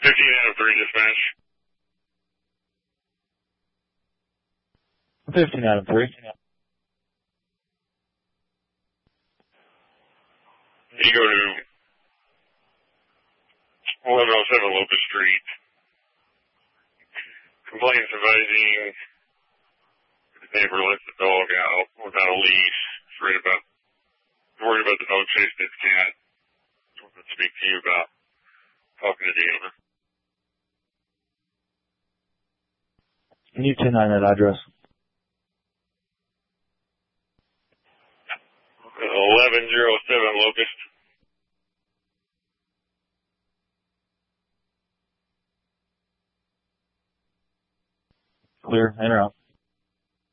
Adam 3 dispatch. 15 Adam 3. You go to 1107 Locust Street. Complaints advising the neighbor lets the dog out without a leash. Worried about the dog chasing its cat. I want to speak to you about talking to the owner. Can you 10-9 that address? 1107 Locust. Clear. Enter